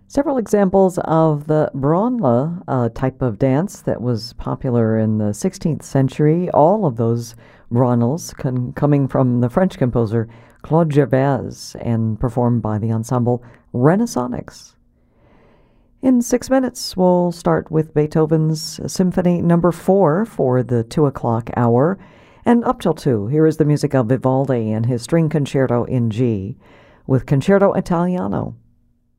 Several examples of the branle, type of dance that was popular in the 16th century. All of those branles coming from the French composer Claude Gervais and performed by the ensemble Renaissonics. In 6 minutes, we'll start with Beethoven's Symphony Number 4 for the 2 o'clock hour. And up till 2, here is the music of Vivaldi and his String Concerto in G with Concerto Italiano.